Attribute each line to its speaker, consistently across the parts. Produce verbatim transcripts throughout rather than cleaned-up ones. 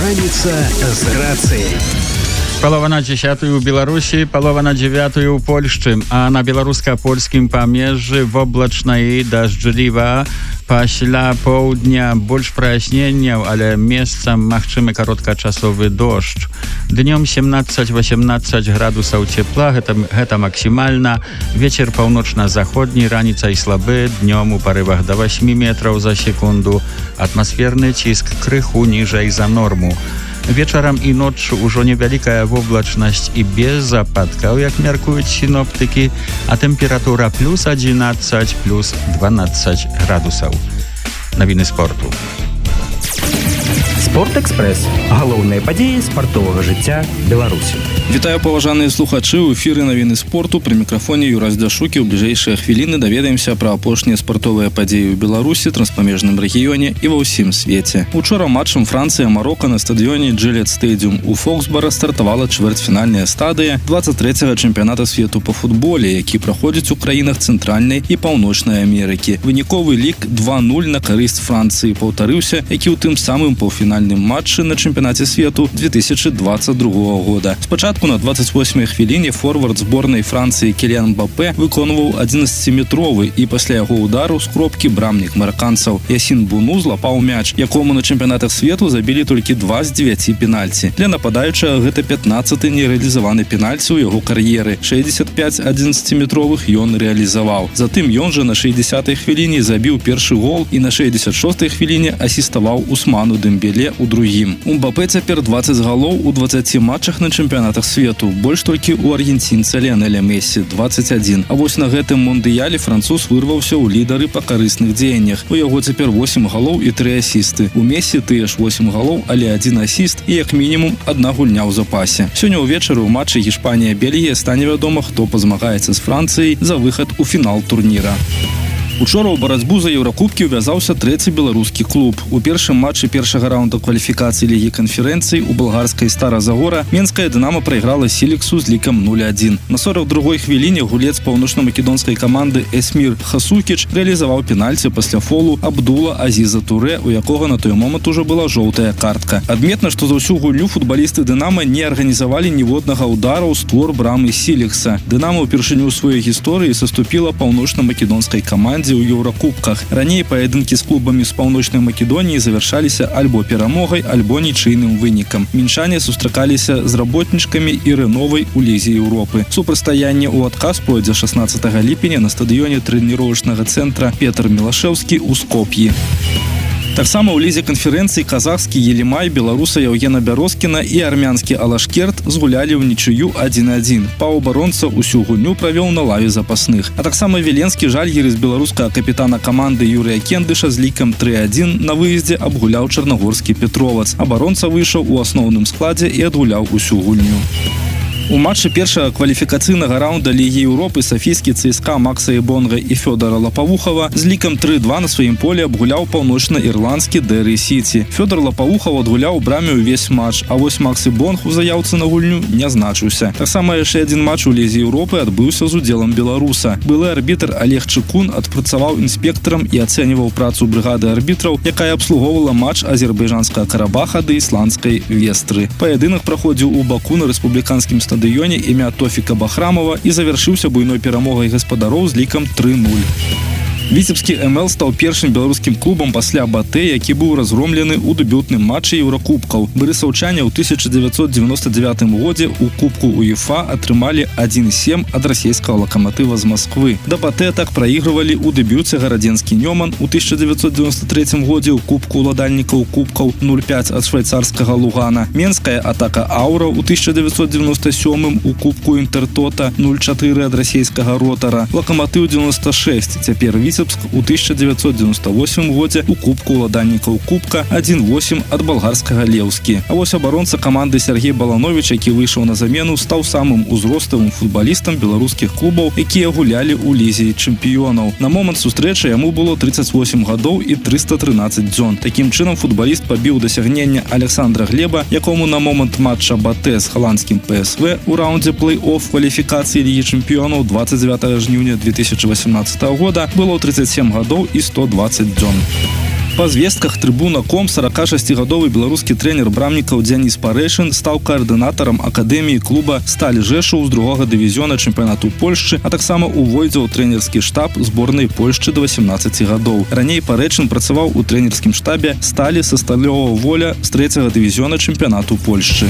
Speaker 1: Раніца з рацыяй.
Speaker 2: Палова на дзесятую ў Беларусі, палова на дзевятую ў Польшчы, а на беларуска-польскім памежжы воблачна і дажджліва. Пасля поўдня больш праясненняў, але месцам магчымы кароткачасовы дождж. Днём семнаццаць-восемнаццаць градусаў цепла, гэта, гэта максімальна. Вецер паўночна-заходні, раніцай слабы, днём у парывах да васьмі метраў за секунду. Атмасферны ціск крыху ніжэй за норму. Вечарам і ноччу ўжо невялікая воблачнасць і без ападкаў, як мяркуюць сіноптыкі, а тэмпература плюс адзінаццаць, плюс дванаццаць градусаў. Навіны спорту.
Speaker 3: Спортэкспрэс. Галоўныя падзеі спартовага жыцця Беларусі.
Speaker 4: Вітаю, паважаныя слухачы, у эфіры навіны спорту, пры мікрафоне Юрась Дашукі. У бліжэйшыя хвіліны даведаемся пра апошнія спартовыя падзеі ў Беларусі, транспамежным рэгіёне і ва ўсім свеце. Учора матчам Францыя-Марока на стадыёне Джилет Стадіум у Фоксбара стартавала чвэрцьфінальная стадыя дваццаць трэцяга чэмпіяната свету па футболе, які праходзіць у краінах Цэнтральнай і Паўночнай Амерыкі. Выніковы лік два нуль на карысць Францыі паўтарыўся, які ў тым самым паўфінальным матчы на чэмпіянаце свету две тысячи двадцать другого года. Спачатку на двадцать восьмай хвіліне форвард зборнай Францыі Кіліан Мбапе выконваў адзінаццаціметровы і пасля яго удару з кропкі брамнік мараканцаў Ясін Буну злапаў мяч, якому на чэмпіянатах свету забілі толькі два з дзевяці пенальці. Для нападаючага гэта пятнаццаты нерэалізаваны пенальці ў яго кар'еры. шэсцьдзесят пяць адзінаццаціметровых ён рэалізаваў. Затым ён жа на шэсцьдзесятай хвіліне забіў першы гол і на шэсцьдзесят шостай хвіліне асіставаў Усману Дэмбеле у другім. У Мбапе цяпер дваццаць галоў у дваццаці матчах на чэмпіянатах свету, больш толькі ў аргенцінца Ліанеля Мессі дваццаць адзін. А вось на гэтым мундыяле француз вырваўся ў лідары па карысных дзеяннях. У яго цяпер восем галоў і тры асісты. У Мессі тыя ж восем галоў, але адзін асіст і як мінімум адна гульня ў запасе. Сёння ўвечары ў матчы Гішпанія-Бельгія стане вядома, хто пазмагаецца з Францыяй за выхад у фінал турніра. Учора ў барацьбу за еўракубкі ўвязаўся трэці беларускі клуб. У першым матчы першага раунда кваліфікацыі лігі канферэнцый у балгарскай Стара Загора менская Дынамо прайграла Сілексу з лікам нуль адзін. На сорок другой хвіліне гулец паўночна-македонскай каманды Эсмір Хасукіч рэалізаваў пенальці пасля фолу Абдула Азіза Турэ, у якога на той момант ужо была жоўтая картка. Адметна, што за ўсю гульню футбалісты Дынамо не арганізавалі ніводнага ўдара ў створ брамы Сілекса. Дынамо ўпершыню ў сваёй гісторыі саступіла паўночна-македонскай камандзе у еўракубках. Раней паядынкі з клубамі з Паўночнай Македоніі завяршаліся альбо перамогай, альбо нічыйным вынікам. Мінчане сустракаліся з работнічкамі і Рэновай у лізе Еўропы. Супрацьстаянне ў адказ пройдзе шаснаццатага ліпеня на стадыёне трэніровачнага цэнтра Петр Мілашэўскі ў Скоп'і. Таксама ў лізе канферэнцыі казахскі Елімай, беларуса Яўгена Бярозкіна і армянскі Алашкерт згулялі ў нічыю адзін адзін. Паўабаронца ўсю гульню правёў на лаве запасных. А таксама віленскі Жальгірыс беларускага капітана каманды Юрыя Кендыша з лікам тры адзін на выездзе абгуляў чарнагорскі Петровац. Абаронца выйшаў у асноўным складзе і адгуляў усю гульню. У матчы першага кваліфікацыйнага раунда Лігі Еўропы сафійскі ЦСКА Макса Ебонга і Фёдора Лапавухава з лікам тры два на сваім полі абгуляў паўночна-ірландскі Дэры Сіці. Фёдор Лапавухаў адгуляў у браме ўвесь матч, а вось Макс Ебонг у заяўцы на гульню не значыўся. Таксама яшчэ адзін матч у Лізе Еўропы адбыўся з удзелам беларуса. Былы арбітр Олег Чыкун адпрацаваў інспектарам і ацэньваў працу брыгады арбітраў, якая абслугоўвала матч азербайджанскага Карабаха да ісландскай Вестры. Паядынак праходзіў у Баку на рэспубліканскім стадыёне стадыёне імя Тофіка Бахрамова і завяршыўся буйной перамогай гаспадароў з лікам тры нуль. Віцебскі эм эл стаў першым беларускім клубам пасля Батэ, які быў разгромлены ў дэбютным матчы еўракубкаў. Барысаўчане ў тысяча дзевяцьсот девяносто девятым годзе ў кубку УЕФА атрымалі адзін сем ад расійскага Лакаматыва з Масквы. Да Батэ так праігрывалі ў дэбюце гарадзенскі Нёман у тысяча дзевяцьсот девяносто трэцім годзе ў кубку ўладальнікаў кубкаў нуль пяць ад швайцарскага Лугана. Менская атака Аура ў тысяча дзевяцьсот девяносто сёмым у кубку Інтэртота нуль чатыры ад расійскага Ротара. Лакаматыў девяносто шесть, цяпер Віцебск у тысяча дзевяцьсот девяносто восьмым годзе у кубку ўладальнікаў кубка адзін восемь ад балгарскага Леўскі. А вось абаронца каманды Сергей Баланович, які выйшаў на замену, стаў самым узроставым футбалістам беларускіх клубаў, якія гулялі ў лізе чэмпіёнаў. На момант сустрэчы яму было тридцать восемь гадоў і триста трынаццаць дзён. Такім чынам футбаліст пабіў дасягнення Александра Глеба, якому на момант матча Батэ з халандскім пэ эс вэ у раўндзе плэй-офф кваліфікацыі Лігі чэмпіёнаў двадцать девятого жніўня две тысячи восемнадцатого года было тридцать семь гадоў і сто двадцать дзён. Па звестках трыбуна точка ком сорокашестигадовы беларускі трэнер брамнікаў Дзяніс Парэшын стаў каардынатарам акадэміі клуба Сталь Жэшаў з другога дывізіёна чэмпіянату Польшчы, а таксама увойдзе ў трэнерскі штаб зборнай Польшчы да васемнаццаці гадоў. Раней Парэшын працаваў у трэнерскім штабе Сталі са Сталёвага Воля з трэцяга дывізіёна чэмпіянату Польшчы.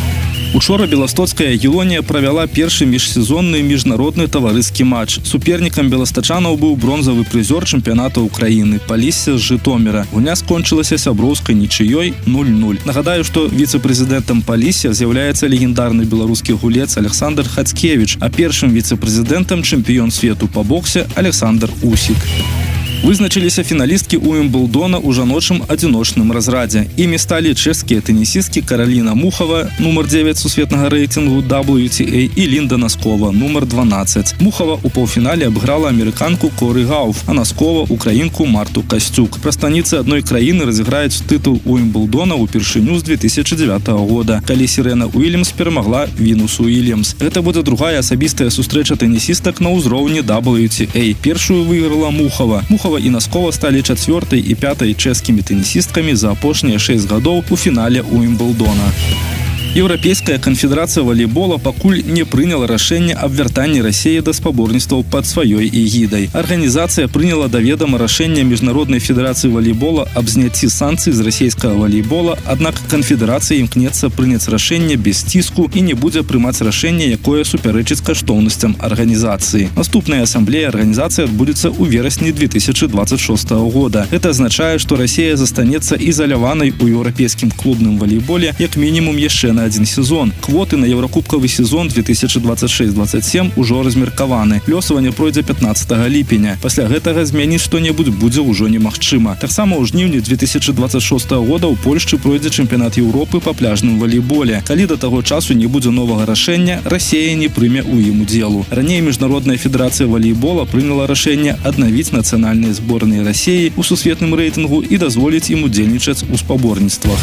Speaker 4: Учора беластоцкая Елонія правяла першы міжсезонны міжнародны таварыскі матч. Супернікам беластачанаў быў бронзавы прызёр чэмпіяната ўкраіны Палісся з Жытоміра. Гульня скончылася сяброўскай нічыёй нуль нуль. Нагадаю, што віцэ-прэзідэнтам Палісся з'яўляецца легендарны беларускі гулец Александр Хацкевіч, а першым віцэ-прэзідэнтам чэмпіён свету па боксе Александр Усік. Вызначыліся фіналісткі Уімблдона ў жаночым адзіночным разрадзе. Імі сталі чэшскія тэнісісткі Караліна Мухава, нумар дзевяць сусветнага рэйтынгу дабл ю ти эй, і Лінда Наскова, нумар дванаццаць. Мухава ў паўфінале абыграла амерыканку Коры Гауф, а Наскова – украінку Марту Касцюк. Прадстаўніцы адной краіны разыграюць тытул Уімблдона ўпершыню з две тысячы дзевятага года, калі Сірэна Уільямс перамагла Вінус Уільямс. Гэта будзе другая асабістая сустрэча тэнісістак на ўзроўні дабл ю ти эй. Першую выйграла Мухава. Мухава і Наскова сталі чацвёртай і пятай чэшскімі тэнісісткамі за апошнія шэсць гадоў у фінале Уімблдона. Еўрапейская канфедэрацыя валейбола пакуль не прыняла рашэнне аб вяртанні Расіі да спаборніцтваў пад сваёй эгідай. Арганізацыя прыняла да ведама рашэнне міжнароднай федэрацыі валейбола аб зняцці санкцый з расійскага валейбола, аднак канфедэрацыя імкнецца прыняць рашэнне без ціску і не будзе прымаць рашэнне, якое супярэчыць каштоўнасцям арганізацыі. Наступная асамблея арганізацыі адбудзецца ў верасні две тысячы дваццаць шостага года. Гэта азначае, што Расія застанецца ізаляванай у еўрапейскім клубным валейболе як мінімум яшчэ на один сезон. Квоты на еўракубкавы сезон две тысячы двадцать шесть двадцать семь ужо размеркаваны. Лёсаванне пройдзе пятнаццатага ліпеня. Пасля гэтага змяніць што-небудзь будзе ўжо немагчыма. Таксама ў жніўні две тысячы двадцать шостага года ў Польшчы пройдзе чэмпіянат Еўропы па пляжным валейболе. Калі да таго часу не будзе новага рашэння, Расія не прыме ў ім удзелу. Раней міжнародная федэрацыя валейбола прыняла рашэнне аднавіць нацыянальныя зборныя Расіі ў сусветным рэйтынгу і дазволіць ім удзельнічаць у спаборніцтвах.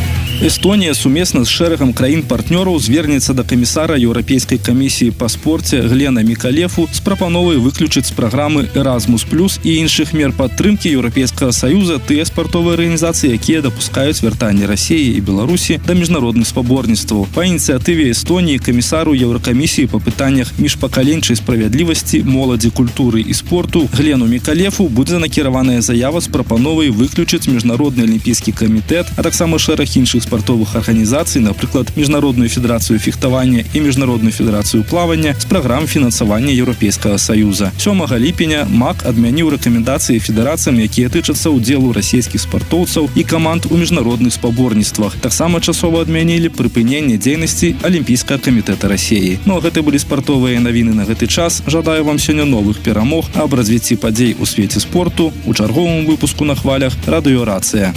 Speaker 4: Эстонія сумесна з шэрагам краін-партнёраў звернецца да камісара Еўрапейскай камісіі па спорце Глена Мікалефу з прапановай выключыць з праграмы Erasmus плюс і іншых мер падтрымкі Еўрапейскага саюза тыя спартовыя арганізацыі, якія дапускаюць вяртанне Расіі і Беларусі да міжнародных спаборніцтваў. Па ініцыятыве Эстоніі камісару Еўракамісіі па пытаннях міжпакаленчай справядлівасці, моладзі, культуры і спорту Глену Мікалефу будзе накіраваная заява з прапановай выключыць міжнародны алімпійскі камітэт, а таксама шэраг іншых спартовых арганізацый, напрыклад, Міжнародную федэрацыю фехтавання і Міжнародную федэрацыю плавання з праграм фінансавання Еўрапейскага саюза. сёмага ліпеня МАК адмяніў рэкамендацыі федэрацыям, якія тычацца ўдзелу расійскіх спартоўцаў і каманд у міжнародных спаборніцтвах. Таксама часова адмянілі прыпыненне дзейнасці Алімпійскага камітэта Расіі. Ну а гэта былі спартовыя навіны на гэты час. Жадаю вам сёння новых перамог аб развіцці падзей у свеце спорту у чарговым выпуску на хвалях Радыёрацыя.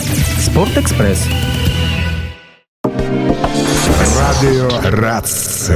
Speaker 3: Спортэкспрэс.
Speaker 1: Радыёрацыя.